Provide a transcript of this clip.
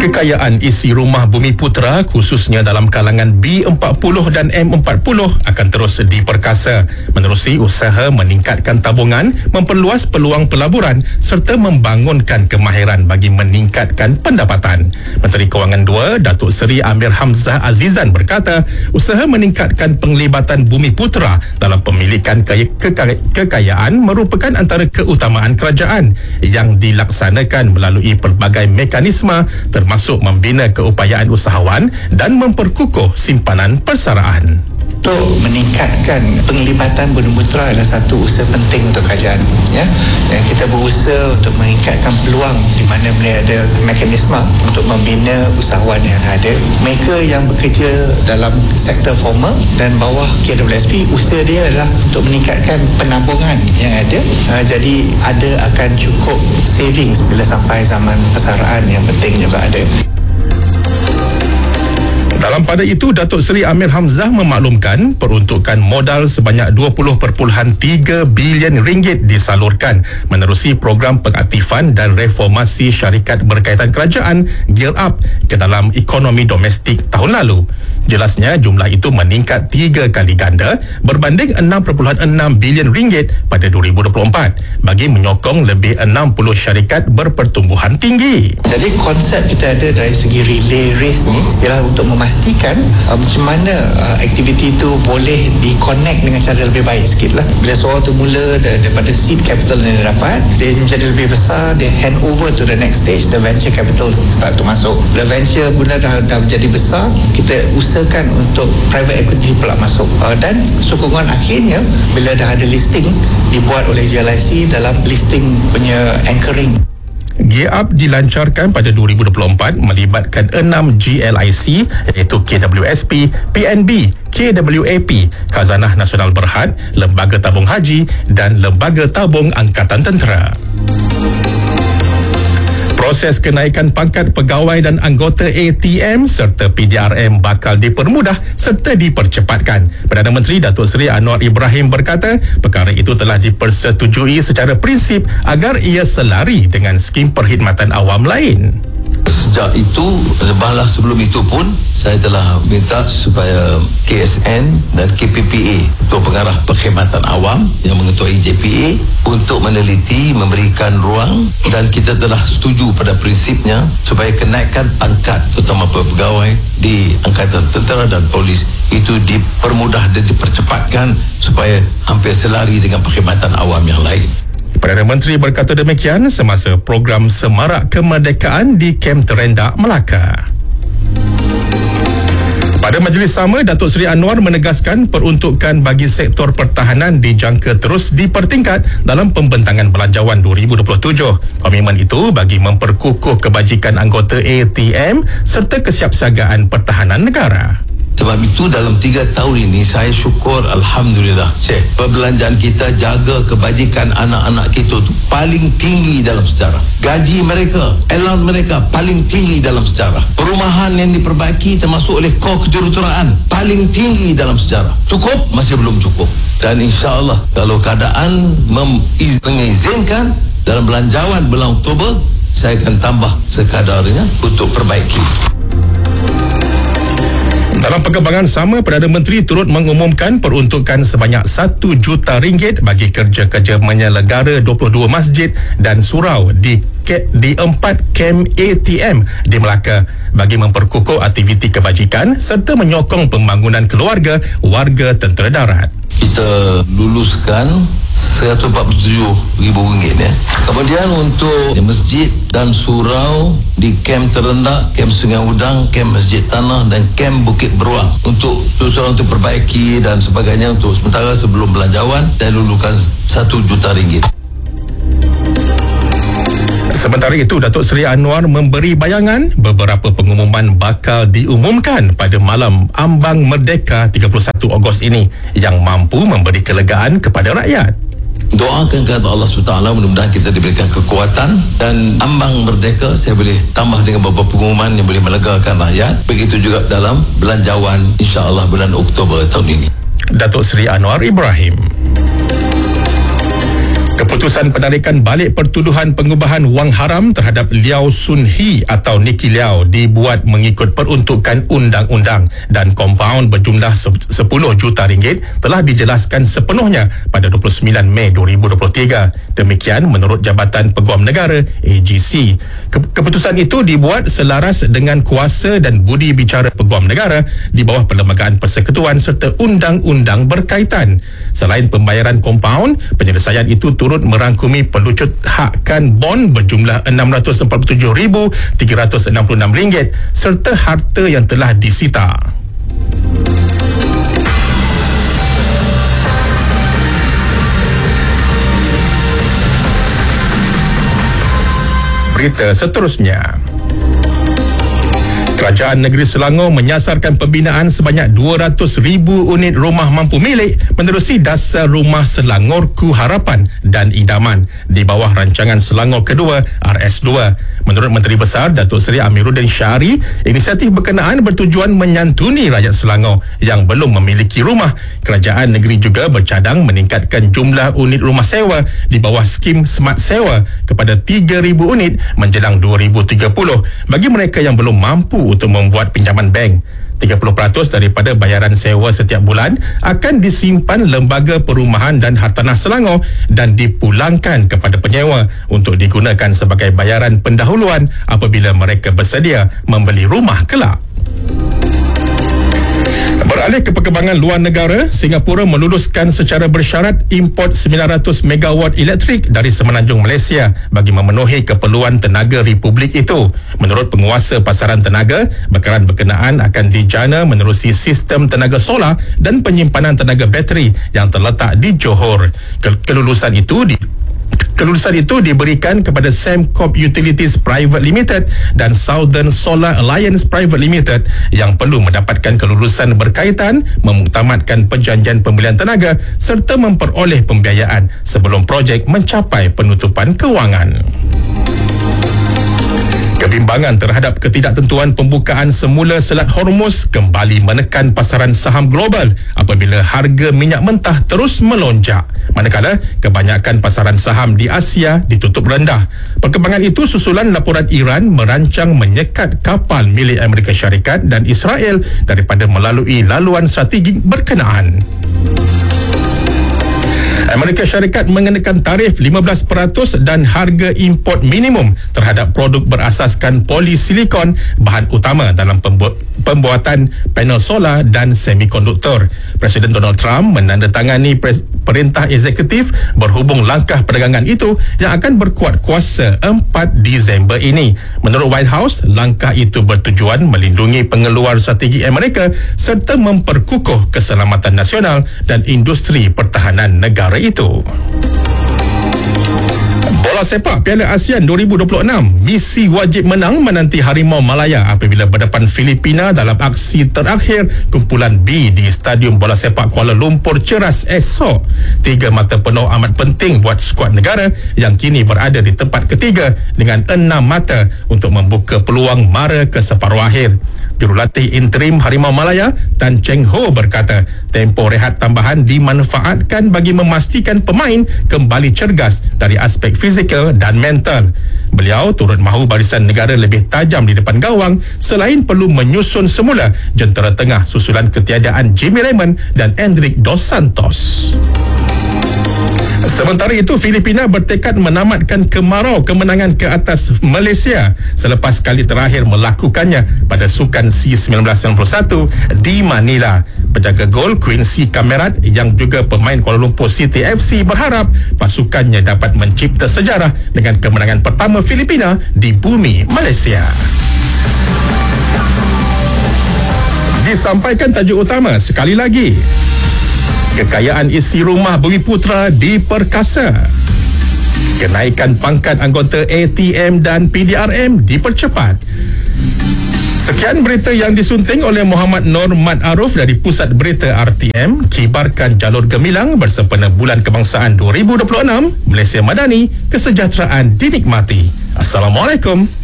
Kekayaan isi rumah Bumi Putra khususnya dalam kalangan B40 dan M40 akan terus diperkasa menerusi usaha meningkatkan tabungan, memperluas peluang pelaburan serta membangunkan kemahiran bagi meningkatkan pendapatan. Menteri Kewangan 2 Datuk Seri Amir Hamzah Azizan berkata, usaha meningkatkan penglibatan Bumi Putra dalam pemilikan kekayaan merupakan antara keutamaan kerajaan yang dilaksanakan melalui pelbagai mekanisme termasuk membina keupayaan usahawan dan memperkukuh simpanan persaraan. Untuk meningkatkan penglibatan Bumi Putra adalah satu usaha penting untuk kerajaan, ya. Dan kita berusaha untuk meningkatkan peluang di mana boleh ada mekanisme untuk membina usahawan yang ada. Mereka yang bekerja dalam sektor formal dan bawah KWSP, usaha dia adalah untuk meningkatkan penambungan yang ada. Jadi ada akan cukup savings bila sampai zaman persaraan yang penting juga ada. Dalam pada itu, Datuk Seri Amir Hamzah memaklumkan peruntukan modal sebanyak 20.3 bilion ringgit disalurkan menerusi program pengaktifan dan reformasi syarikat berkaitan kerajaan Gear Up ke dalam ekonomi domestik tahun lalu. Jelasnya jumlah itu meningkat 3 kali ganda berbanding 6.6 bilion ringgit pada 2024 bagi menyokong lebih 60 syarikat berpertumbuhan tinggi. Jadi konsep kita ada dari segi relay race ni ialah untuk memastikan macam mana aktiviti itu boleh di-connect dengan cara lebih baik sikit lah. Bila seorang tu mula daripada seed capital yang dia dapat, dia menjadi lebih besar, dia hand over to the next stage, the venture capital start to masuk. Bila venture pula dah menjadi besar, kita usahakan untuk private equity pula masuk. Dan sokongan akhirnya bila dah ada listing dibuat oleh GLIC dalam listing punya anchoring. Gear Up dilancarkan pada 2024 melibatkan 6 GLIC iaitu KWSP, PNB, KWAP, Khazanah Nasional Berhad, Lembaga Tabung Haji dan Lembaga Tabung Angkatan Tentera. Proses kenaikan pangkat pegawai dan anggota ATM serta PDRM bakal dipermudah serta dipercepatkan. Perdana Menteri Datuk Seri Anwar Ibrahim berkata, perkara itu telah dipersetujui secara prinsip agar ia selari dengan skim perkhidmatan awam lain. Sejak itu, bahlah sebelum itu pun saya telah minta supaya KSN dan KPPA, Ketua Pengarah Perkhidmatan Awam yang mengetuai JPA, untuk meneliti, memberikan ruang, dan kita telah setuju pada prinsipnya supaya kenaikan pangkat terutama pegawai di Angkatan Tentera dan Polis itu dipermudah dan dipercepatkan supaya hampir selari dengan perkhidmatan awam yang lain. Perdana Menteri berkata demikian semasa program Semarak Kemerdekaan di Kem Terendak, Melaka. Pada majlis sama, Datuk Seri Anwar menegaskan peruntukan bagi sektor pertahanan dijangka terus dipertingkat dalam pembentangan belanjawan 2027. Komitmen itu bagi memperkukuh kebajikan anggota ATM serta kesiapsiagaan pertahanan negara. Sebab itu dalam 3 tahun ini saya syukur, Alhamdulillah, perbelanjaan kita jaga kebajikan anak-anak kita tu paling tinggi dalam sejarah. Gaji mereka, allowance mereka paling tinggi dalam sejarah. Perumahan yang diperbaiki termasuk oleh kor kejuruteraan paling tinggi dalam sejarah. Cukup? Masih belum cukup. Dan insya-Allah kalau keadaan mengizinkan dalam belanjawan bulan Oktober, saya akan tambah sekadarnya untuk perbaiki. Dalam perkembangan sama, Perdana Menteri turut mengumumkan peruntukan sebanyak 1 juta ringgit bagi kerja-kerja menyelenggara 22 masjid dan surau di 4 kem ATM di Melaka bagi memperkukuh aktiviti kebajikan serta menyokong pembangunan keluarga warga tentera darat. Kita luluskan RM147,000 ya. Kemudian untuk masjid dan surau di Kem Terendak, Kem Sungai Udang, Kem Masjid Tanah dan Kem Bukit Beruang untuk surau untuk perbaiki dan sebagainya untuk sementara sebelum belanjawan saya lulukan RM1 juta. Sementara itu, Datuk Seri Anwar memberi bayangan beberapa pengumuman bakal diumumkan pada malam ambang Merdeka 31 Ogos ini yang mampu memberi kelegaan kepada rakyat. Doakan kepada Allah SWT, mudah-mudahan kita diberikan kekuatan dan ambang Merdeka saya boleh tambah dengan beberapa pengumuman yang boleh melegakan rakyat. Begitu juga dalam belanjawan insya-Allah bulan Oktober tahun ini. Datuk Seri Anwar Ibrahim. Keputusan penarikan balik pertuduhan pengubahan wang haram terhadap Liao Sun Hee atau Nicky Liao dibuat mengikut peruntukan undang-undang dan kompaun berjumlah 10 juta ringgit telah dijelaskan sepenuhnya pada 29 Mei 2023. Demikian menurut Jabatan Peguam Negara AGC. Keputusan itu dibuat selaras dengan kuasa dan budi bicara Peguam Negara di bawah Perlembagaan Persekutuan serta undang-undang berkaitan. Selain pembayaran kompaun, penyelesaian itu turut merangkumi pelucut hakkan bon berjumlah RM647,366 serta harta yang telah disita. Berita seterusnya. Kerajaan Negeri Selangor menyasarkan pembinaan sebanyak 200,000 unit rumah mampu milik menerusi Dasar Rumah Selangorku Harapan dan Idaman di bawah rancangan Selangor Kedua RS2. Menurut Menteri Besar Datuk Seri Amiruddin Syari, inisiatif berkenaan bertujuan menyantuni rakyat Selangor yang belum memiliki rumah. Kerajaan negeri juga bercadang meningkatkan jumlah unit rumah sewa di bawah skim Smart Sewa kepada 3,000 unit menjelang 2030 bagi mereka yang belum mampu untuk membuat pinjaman bank. 30% daripada bayaran sewa setiap bulan akan disimpan Lembaga Perumahan dan Hartanah Selangor dan dipulangkan kepada penyewa untuk digunakan sebagai bayaran pendahuluan apabila mereka bersedia membeli rumah kelak. Beralih ke perkembangan luar negara, Singapura meluluskan secara bersyarat import 900 megawatt elektrik dari Semenanjung Malaysia bagi memenuhi keperluan tenaga Republik itu. Menurut penguasa pasaran tenaga, bekaran berkenaan akan dijana menerusi sistem tenaga solar dan penyimpanan tenaga bateri yang terletak di Johor. Kelulusan itu diberikan kepada Sembcorp Utilities Private Limited dan Southern Solar Alliance Private Limited yang perlu mendapatkan kelulusan berkaitan, memuktamadkan perjanjian pembelian tenaga serta memperoleh pembiayaan sebelum projek mencapai penutupan kewangan. Kebimbangan terhadap ketidaktentuan pembukaan semula Selat Hormuz kembali menekan pasaran saham global apabila harga minyak mentah terus melonjak. Manakala kebanyakan pasaran saham di Asia ditutup rendah. Perkembangan itu susulan laporan Iran merancang menyekat kapal milik Amerika Syarikat dan Israel daripada melalui laluan strategik berkenaan. Amerika Syarikat mengenakan tarif 15% dan harga import minimum terhadap produk berasaskan polisilikon, bahan utama dalam pembuatan panel solar dan semikonduktor. Presiden Donald Trump menandatangani perintah eksekutif berhubung langkah perdagangan itu yang akan berkuat kuasa 4 Disember ini. Menurut White House, langkah itu bertujuan melindungi pengeluar strategi Amerika serta memperkukuh keselamatan nasional dan industri pertahanan negara itu. Bola sepak Piala ASEAN 2026, misi wajib menang menanti Harimau Malaya apabila berdepan Filipina dalam aksi terakhir kumpulan B di Stadium Bola Sepak Kuala Lumpur Ceras esok. 3 mata penuh amat penting buat skuad negara yang kini berada di tempat ketiga dengan 6 mata untuk membuka peluang mara ke separuh akhir. Jurulatih interim Harimau Malaya Tan Cheng Ho berkata, tempoh rehat tambahan dimanfaatkan bagi memastikan pemain kembali cergas dari aspek fizikal dan mental. Beliau turut mahu barisan negara lebih tajam di depan gawang selain perlu menyusun semula jentera tengah susulan ketiadaan Jimmy Raymond dan Endrick Dos Santos. Sementara itu, Filipina bertekad menamatkan kemarau kemenangan ke atas Malaysia selepas kali terakhir melakukannya pada Sukan SEA 1991 di Manila. Penjaga gol Quincy Camerat yang juga pemain Kuala Lumpur City FC berharap pasukannya dapat mencipta sejarah dengan kemenangan pertama Filipina di bumi Malaysia. Disampaikan tajuk utama sekali lagi. Kekayaan isi rumah Bumiputra diperkasa. Kenaikan pangkat anggota ATM dan PDRM dipercepat. Sekian berita yang disunting oleh Muhammad Nur Mat Aruf dari Pusat Berita RTM. Kibarkan jalur gemilang bersempena Bulan Kebangsaan 2026. Malaysia Madani, kesejahteraan dinikmati. Assalamualaikum.